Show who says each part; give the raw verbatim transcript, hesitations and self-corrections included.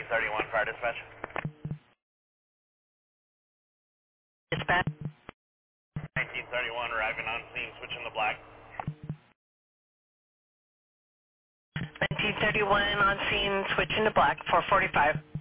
Speaker 1: thirty-one, fire dispatch.
Speaker 2: Dispatch.
Speaker 1: nineteen thirty-one, arriving on scene, switching to black.
Speaker 2: nineteen thirty-one on scene, switching to black, four forty-five.